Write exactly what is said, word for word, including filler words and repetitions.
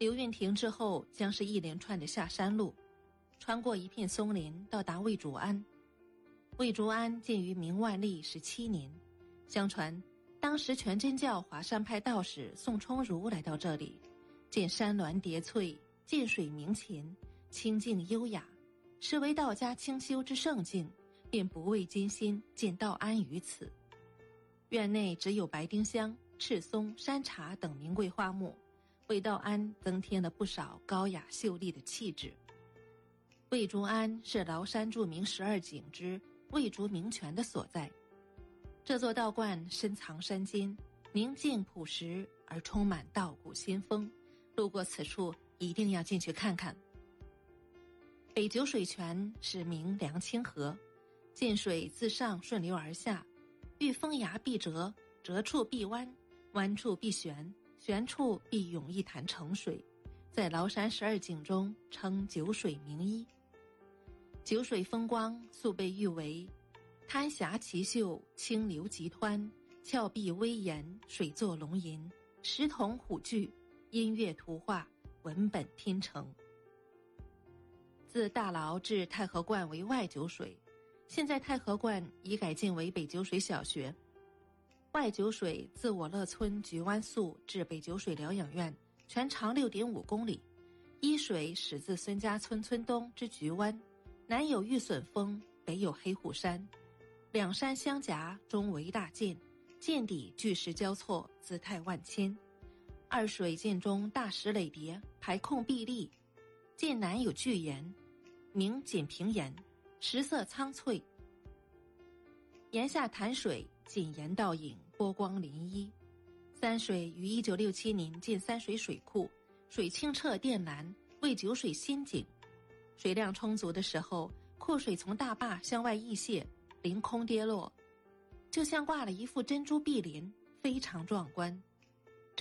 刘运亭之后将是一连串的下山路，穿过一片松林到达魏竹庵。魏竹庵建于明万历十七年，相传当时全真教华山派道士宋冲如来到这里，见山峦叠翠，涧水明前，清静优雅，实为道家清修之圣境，便不畏艰辛建道庵于此。院内只有白丁香、赤松、山茶等名贵花木，为道庵增添了不少高雅秀丽的气质。魏竹庵是崂山著名十二景之魏竹名泉的所在。这座道观深藏山间，宁静朴实而充满道古仙风，路过此处一定要进去看看。北九水泉是名梁清河，涧水自上顺流而下，遇峰崖必折，折处必弯，弯处必旋，旋处必涌一潭澄水，在崂山十二景中称九水名一。九水风光素被誉为滩峡奇秀，清流急湍，峭壁威严，水作龙吟，石铜虎踞，音乐图画，文本拼成。自大牢至太和观为外九水，现在太和观已改建为北九水小学。外九水自我乐村菊湾宿至北九水疗养院，全长 六点五公里。一水始自孙家村村东之菊湾，南有玉笋峰，北有黑虎山，两山相夹，中为大涧，涧底巨石交错，姿态万千。二水涧中大石垒叠，排空壁立，涧南有巨岩，名锦屏岩，石色苍翠。岩下潭水，锦岩倒影，波光粼粼。三水于一九六七年建三水水库，水清澈靛蓝，为九水新景。水量充足的时候，库水从大坝向外溢泻，凌空跌落，就像挂了一副珍珠碧帘，非常壮观。